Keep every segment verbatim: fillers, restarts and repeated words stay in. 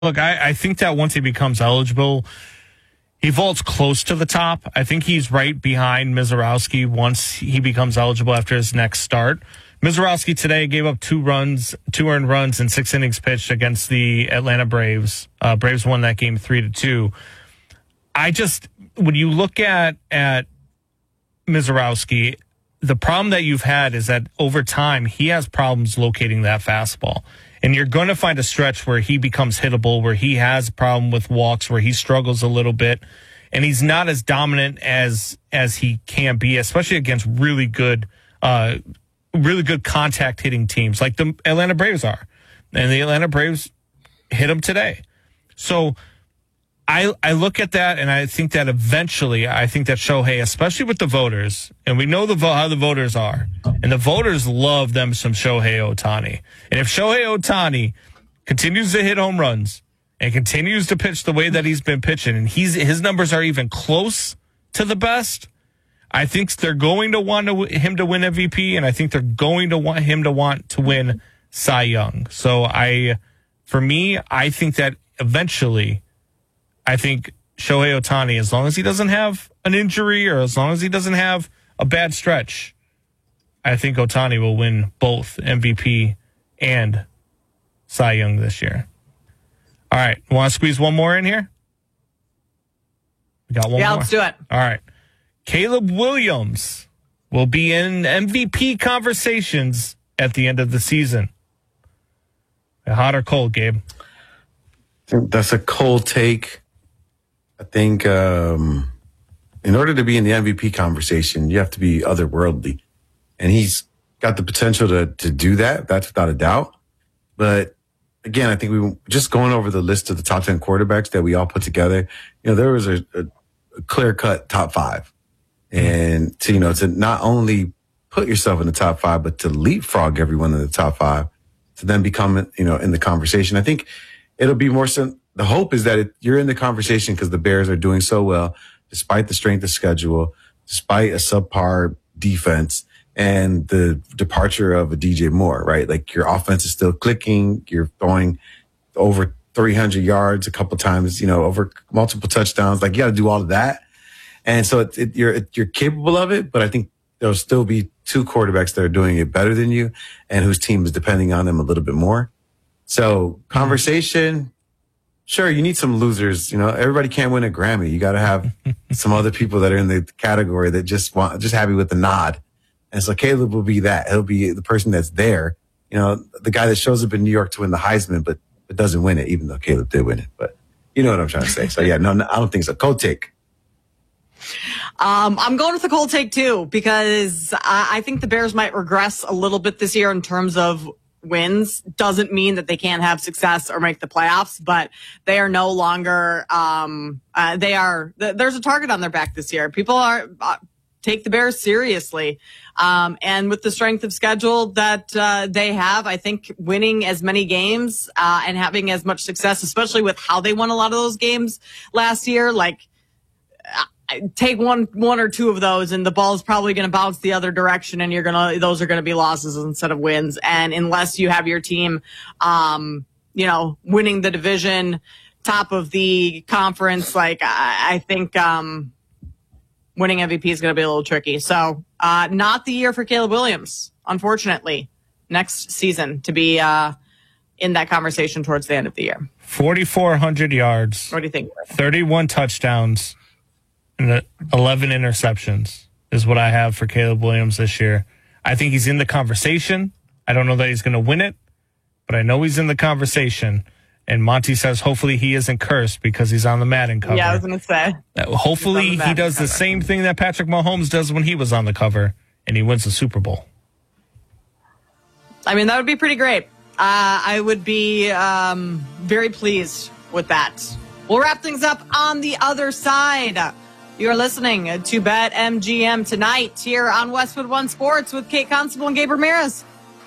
Look, I, I think that once he becomes eligible, he vaults close to the top. I think he's right behind Mizorowski once he becomes eligible after his next start. Mizorowski today gave up two runs, two earned runs in six innings pitched against the Atlanta Braves. Uh, Braves won that game three to two. I just, when you look at, at Mizorowski, the problem that you've had is that over time, he has problems locating that fastball. And you're going to find a stretch where he becomes hittable, where he has a problem with walks, where he struggles a little bit, and he's not as dominant as as he can be, especially against really good, uh, really good contact hitting teams like the Atlanta Braves are. And the Atlanta Braves hit him today. So I I look at that, and I think that eventually, I think that Shohei, especially with the voters, and we know the vo- how the voters are, and the voters love them some Shohei Ohtani. And if Shohei Ohtani continues to hit home runs and continues to pitch the way that he's been pitching, and he's his numbers are even close to the best, I think they're going to want to, him to win M V P, and I think they're going to want him to want to win Cy Young. So I, for me, I think that eventually, I think Shohei Ohtani, as long as he doesn't have an injury or as long as he doesn't have a bad stretch, I think Ohtani will win both M V P and Cy Young this year. All right. Want to squeeze one more in here? We got one yeah, more. Yeah, let's do it. All right. Caleb Williams will be in M V P conversations at the end of the season. Hot or cold, Gabe? I think that's a cold take. I think um, in order to be in the M V P conversation, you have to be otherworldly. And he's got the potential to to do that. That's without a doubt. But again, I think we just going over the list of the top ten quarterbacks that we all put together, you know, there was a, a, a clear-cut top five. And to, you know, to not only put yourself in the top five, but to leapfrog everyone in the top five to then become, you know, in the conversation. I think it'll be more so. The hope is that it, you're in the conversation because the Bears are doing so well, despite the strength of schedule, despite a subpar defense and the departure of a D J Moore, right? Like your offense is still clicking. You're throwing over three hundred yards a couple times, you know, over multiple touchdowns. Like you got to do all of that. And so it, it, you're, it, you're capable of it, but I think there'll still be two quarterbacks that are doing it better than you and whose team is depending on them a little bit more. So conversation, sure, you need some losers. You know, everybody can't win a Grammy. You got to have some other people that are in the category that just want, just happy with the nod. And so Caleb will be that. He'll be the person that's there. You know, the guy that shows up in New York to win the Heisman, but, but doesn't win it, even though Caleb did win it. But you know what I'm trying to say. So yeah, no, no I don't think so. Cold take. Um, I'm going with the cold take too, because I, I think the Bears might regress a little bit this year in terms of wins. Doesn't mean that they can't have success or make the playoffs, but they are no longer, um, uh, they are, th- there's a target on their back this year. People are, uh, take the Bears seriously. Um, and with the strength of schedule that, uh, they have, I think winning as many games, uh, and having as much success, especially with how they won a lot of those games last year, like, take one, one or two of those and the ball is probably going to bounce the other direction and you're going to, those are going to be losses instead of wins. And unless you have your team, um, you know, winning the division, top of the conference, like I, I think, um, winning M V P is going to be a little tricky. So, uh, not the year for Caleb Williams, unfortunately, next season to be, uh, in that conversation towards the end of the year. forty-four hundred yards. What do you think? thirty-one touchdowns. And eleven interceptions is what I have for Caleb Williams this year. I think he's in the conversation. I don't know that he's going to win it, but I know he's in the conversation. And Monty says hopefully he isn't cursed because he's on the Madden cover. Yeah, I was going to say. Uh, hopefully he does cover. the same thing that Patrick Mahomes does when he was on the cover, and he wins the Super Bowl. I mean, that would be pretty great. Uh, I would be um, very pleased with that. We'll wrap things up on the other side. You're listening to Bet M G M tonight here on Westwood One Sports with Kate Constable and Gabe Ramirez.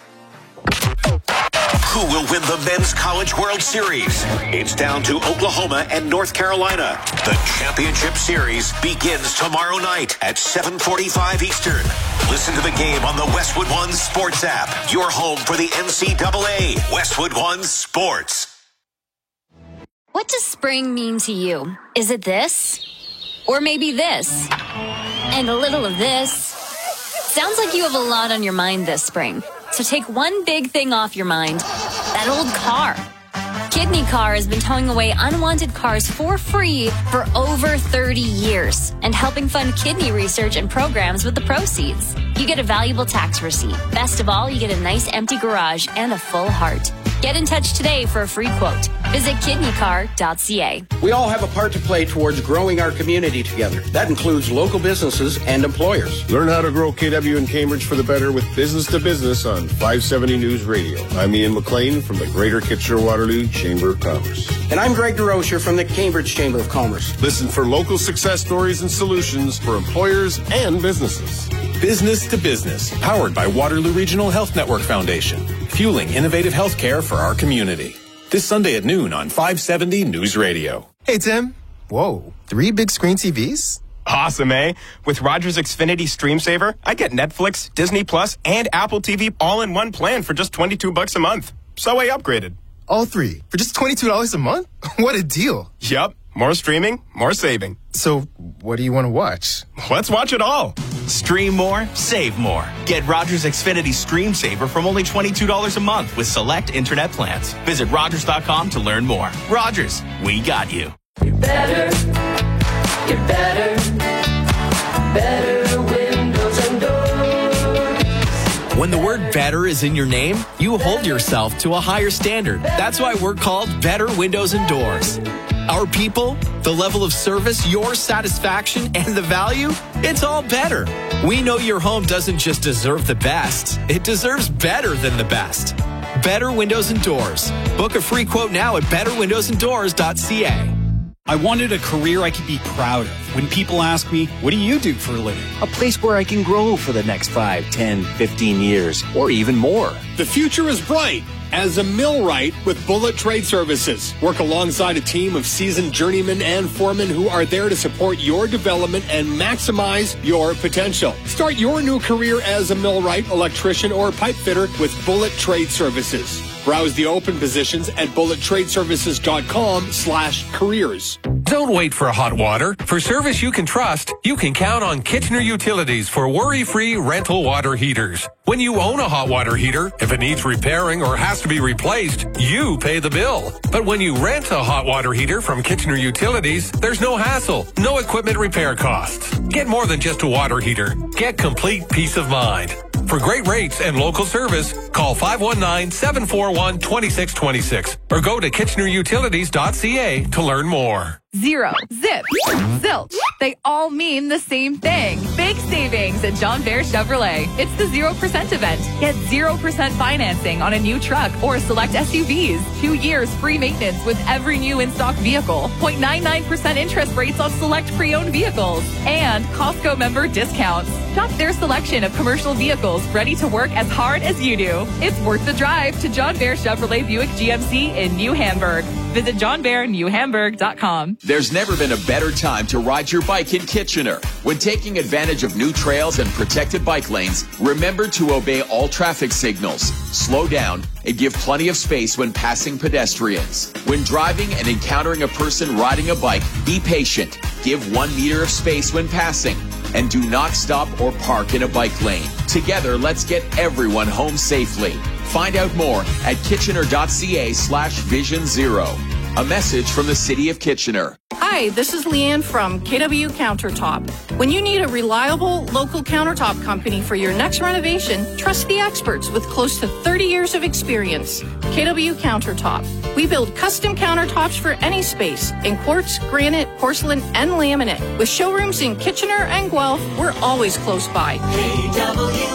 Who will win the Men's College World Series? It's down to Oklahoma and North Carolina. The championship series begins tomorrow night at seven forty-five Eastern. Listen to the game on the Westwood One Sports app. Your home for the N C double A. Westwood One Sports. What does spring mean to you? Is it this? Or maybe this? And a little of this? Sounds like you have a lot on your mind this spring. So take one big thing off your mind. That old car. Kidney Car has been towing away unwanted cars for free for over thirty years and helping fund kidney research and programs with the proceeds. You get a valuable tax receipt. Best of all, you get a nice empty garage and a full heart. Get in touch today for a free quote. Visit kidney car dot c a. We all have a part to play towards growing our community together. That includes local businesses and employers. Learn how to grow K W in Cambridge for the better with Business to Business on five seventy News Radio. I'm Ian McLean from the Greater Kitchener-Waterloo Chamber of Commerce. And I'm Greg DeRocher from the Cambridge Chamber of Commerce. Listen for local success stories and solutions for employers and businesses. Business to Business, powered by Waterloo Regional Health Network Foundation, fueling innovative healthcare for our community. This Sunday at noon on five seventy News Radio. Hey, Tim. Whoa, three big screen T Vs? Awesome, eh? With Rogers Xfinity Stream Saver, I get Netflix, Disney Plus, and Apple T V all in one plan for just twenty-two bucks a month. So I upgraded. All three for just twenty-two dollars a month? What a deal. Yup. More streaming, more saving. So, what do you want to watch? Let's watch it all. Stream more, save more. Get Rogers Xfinity Stream Saver from only twenty-two dollars a month with select internet plans. Visit Rogers dot com to learn more. Rogers, we got you. You're better. You're better. Better windows and doors. When the word better is in your name, you hold yourself to a higher standard. That's why we're called Better Windows and Doors. Our people, the level of service, your satisfaction, and the value, it's all better. We know your home doesn't just deserve the best, it deserves better than the best. Better Windows and Doors. Book a free quote now at better windows and doors dot c a. I wanted a career I could be proud of. When people ask me, what do you do for a living? A place where I can grow for the next five, ten, fifteen years, or even more. The future is bright as a millwright with Bullet Trade Services. Work alongside a team of seasoned journeymen and foremen who are there to support your development and maximize your potential. Start your new career as a millwright, electrician, or pipe fitter with Bullet Trade Services. Browse the open positions at bullet trade services dot com slash careers. Don't wait for hot water. For service you can trust, you can count on Kitchener Utilities for worry-free rental water heaters. When you own a hot water heater, if it needs repairing or has to be replaced, you pay the bill. But when you rent a hot water heater from Kitchener Utilities, there's no hassle, no equipment repair costs. Get more than just a water heater. Get complete peace of mind. For great rates and local service, call five one nine, seven four one, two six two six or go to kitchener utilities dot c a to learn more. Zero, zip, zilch. They all mean the same thing. Big savings at John Bear Chevrolet. It's the zero percent event. Get zero percent financing on a new truck or select S U Vs. Two years free maintenance with every new in-stock vehicle. zero point nine nine percent interest rates on select pre-owned vehicles. And Costco member discounts. Shop their selection of commercial vehicles ready to work as hard as you do. It's worth the drive to John Bear Chevrolet Buick G M C in New Hamburg. Visit john bear new hamburg dot com. There's never been a better time to ride your bike in Kitchener. When taking advantage of new trails and protected bike lanes, remember to obey all traffic signals, slow down, and give plenty of space when passing pedestrians. When driving and encountering a person riding a bike, be patient, give one meter of space when passing, and do not stop or park in a bike lane. Together, let's get everyone home safely. Find out more at kitchener dot c a slash vision zero. A message from the City of Kitchener. Hi, this is Leanne from K W Countertop. When you need a reliable local countertop company for your next renovation, trust the experts with close to thirty years of experience. K W Countertop. We build custom countertops for any space in quartz, granite, porcelain, and laminate. With showrooms in Kitchener and Guelph, we're always close by. K W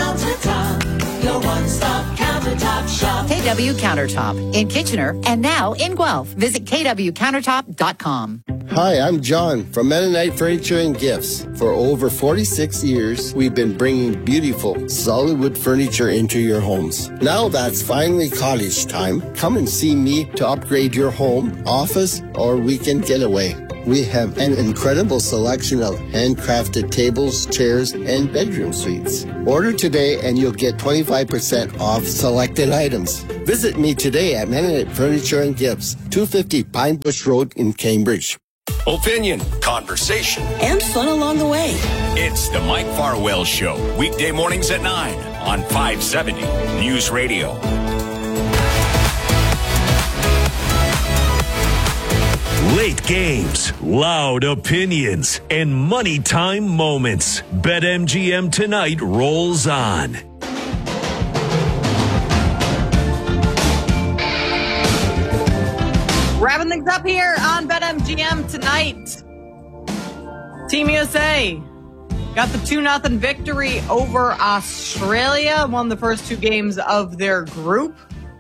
Countertop, your one-stop countertop shop. K W Countertop in Kitchener and now in Guelph. Visit k w countertop dot com. Hi, I'm John from Mennonite Furniture and Gifts. For over forty-six years, we've been bringing beautiful, solid wood furniture into your homes. Now that's finally cottage time. Come and see me to upgrade your home, office, or weekend getaway. We have an incredible selection of handcrafted tables, chairs, and bedroom suites. Order today and you'll get twenty-five percent off selected items. Visit me today at Mennonite Furniture and Gifts, two fifty Pine Bush Road in Cambridge. Opinion, conversation, and fun along the way. It's the Mike Farwell Show, weekday mornings at nine on five seventy News Radio. Late games, loud opinions, and money time moments. BetMGM tonight rolls on. Wrapping things up here on BetMGM tonight. Team U S A got the two nothing victory over Australia. Won the first two games of their group.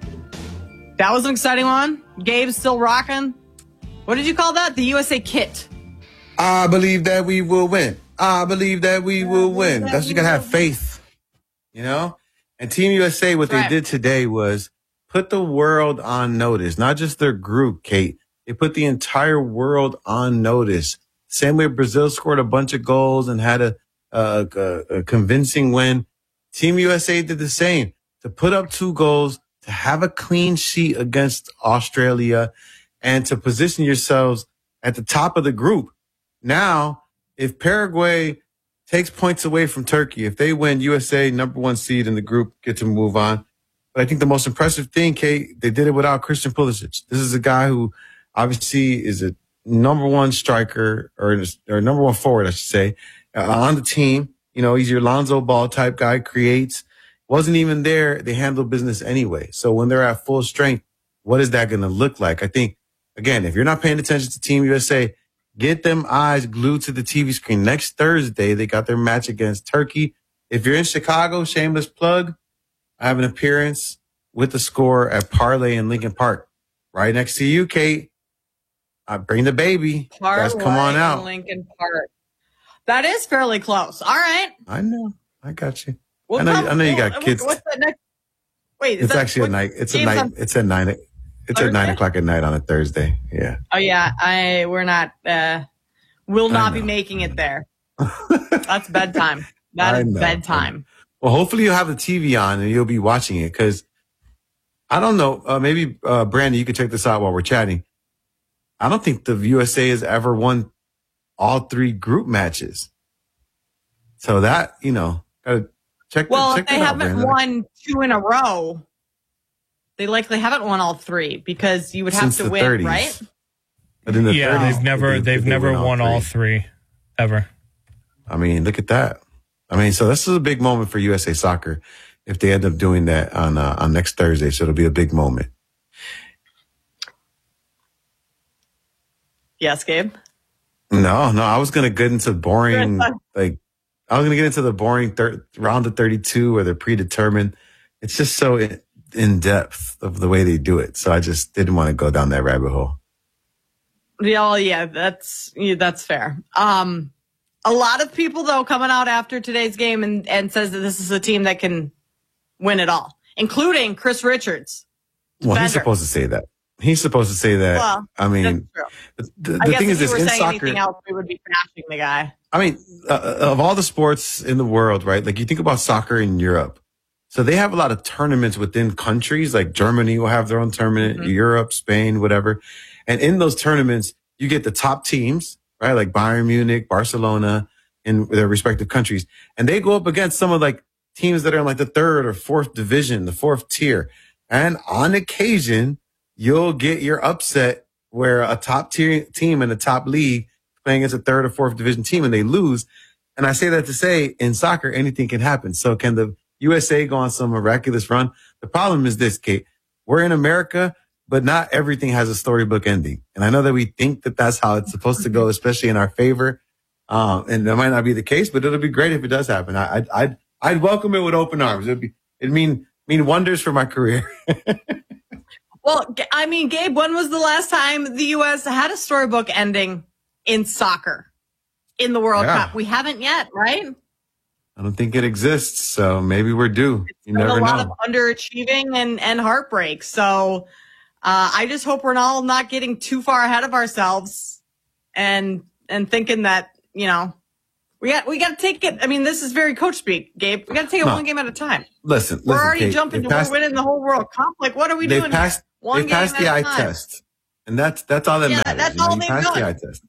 That was an exciting one. Gabe's still rocking. What did you call that? The U S A kit. I believe that we will win. I believe that we will win. That's you gotta have faith, you know. And Team U S A, what they did today was put the world on notice, not just their group, Kate. They put the entire world on notice. Same way Brazil scored a bunch of goals and had a, a, a, a convincing win. Team U S A did the same. To put up two goals, to have a clean sheet against Australia, and to position yourselves at the top of the group. Now, if Paraguay takes points away from Turkey, if they win, U S A, number one seed in the group, get to move on. But I think the most impressive thing, Kate, they did it without Christian Pulisic. This is a guy who obviously is a number one striker, or, or number one forward, I should say, uh, on the team. You know, he's your Lonzo Ball type guy, creates. Wasn't even there. They handle business anyway. So when they're at full strength, what is that going to look like? I think, again, if you're not paying attention to Team U S A, get them eyes glued to the T V screen. Next Thursday, they got their match against Turkey. If you're in Chicago, shameless plug, I have an appearance with the score at Parlay in Lincoln Park. Right next to you, Kate. I bring the baby. Parlay Guys, come on out. in Lincoln Park. That is fairly close. All right. I know. I got you. We'll I know, come, I know you got we'll, kids. What's the next? Wait, is It's that, actually what, a night. It's a games night. on- It's at nine. It's at nine o'clock at night on a Thursday. Yeah. Oh yeah, I we're not. Uh, will I not be know. making it there. That's bedtime. That I is know. bedtime. Well, hopefully you'll have the T V on and you'll be watching it, because I don't know. Uh, maybe uh, Brandon, you could check this out while we're chatting. I don't think the U S A has ever won all three group matches. So that, you know, gotta check. Well, check if they that out, haven't Brandon. won two in a row, they likely haven't won all three, because you would have Since to the win, thirties. right? But in the yeah, thirties, they've never they- they've they never win all won all three. three ever. I mean, look at that. I mean, so this is a big moment for U S A Soccer if they end up doing that on uh, on next Thursday. So it'll be a big moment. Yes, Gabe. No, no, I was gonna get into boring, like I was gonna get into the boring thir- round of thirty-two where they're predetermined. It's just so in, in depth of the way they do it. So I just didn't want to go down that rabbit hole. Yeah, well, yeah, that's yeah, that's fair. Um, a lot of people though coming out after today's game and and says that this is a team that can win it all, including Chris Richards. Well, he's Defender. supposed to say that. He's supposed to say that. Well, I mean, that's the, I the guess thing if is you this were in saying soccer. anything else, we would be bashing the guy. I mean, uh, of all the sports in the world, right? Like you think about soccer in Europe. So they have a lot of tournaments within countries, like Germany will have their own tournament, Mm-hmm. Europe, Spain, whatever. And in those tournaments, you get the top teams, right? Like Bayern Munich, Barcelona in their respective countries. And they go up against some of like teams that are in like the third or fourth division, the fourth tier. And on occasion, you'll get your upset where a top tier team in a top league playing against a third or fourth division team and they lose. And I say that to say in soccer, anything can happen. So can the U S A go on some miraculous run? The problem is this, Kate, we're in America, but not everything has a storybook ending. And I know that we think that that's how it's supposed to go, especially in our favor. Um, and that might not be the case, but it'll be great if it does happen. I, I'd, I'd, I'd welcome it with open arms. It'd be, it'd mean, mean wonders for my career. Well, G- I mean, Gabe, when was the last time the U S had a storybook ending in soccer in the World Yeah. Cup? We haven't yet, right? I don't think it exists. So maybe we're due. You Been never a lot know. of underachieving and, and heartbreak. So uh, I just hope we're all not getting too far ahead of ourselves and and thinking that, you know, we got we got to take it. I mean, this is very coach speak, Gabe. We got to take it No. one game at a time. Listen, We're listen, already Kate, jumping they to passed- we're winning the whole World Cup. Like, what are we They doing? passed. here? One They game passed at the a eye time. test, and that's that's all that Yeah, matters. that's you know, all you they've passed the done. eye test.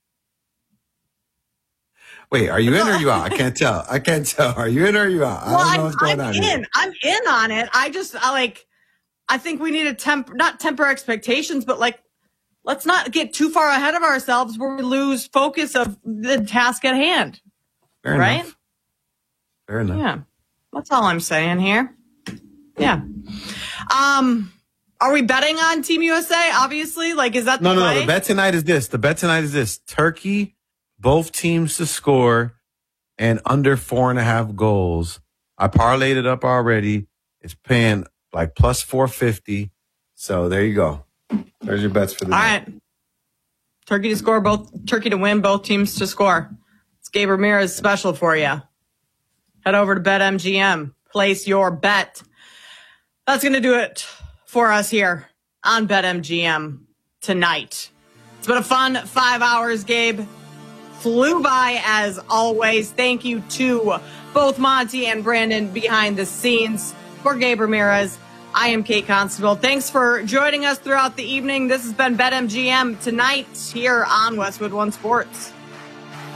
Wait, are you in or are you out? I can't tell. I can't tell. Are you in or are you out? I Well, don't know I'm, what's going I'm on in. here. I'm in on it. I just I like. I think we need to temp, not temper expectations, but like, let's not get too far ahead of ourselves where we lose focus of the task at hand. Fair right? enough. Fair enough. Yeah, that's all I'm saying here. Yeah. Um, are we betting on Team U S A? Obviously, like, is that the No, no, play? no. The bet tonight is this. The bet tonight is this. Turkey, both teams to score and under four and a half goals. I parlayed it up already. It's paying like plus four fifty. So there you go. There's your bets for the All night. right. Turkey to score, both Turkey to win, both teams to score. It's Gabe Ramirez special for you. Head over to BetMGM. Place your bet. That's going to do it for us here on BetMGM tonight. It's been a fun five hours, Gabe. Flew by as always. Thank you to both Monty and Brandon behind the scenes. For Gabe Ramirez, I am Kate Constable. Thanks for joining us throughout the evening. This has been BetMGM tonight here on Westwood One Sports.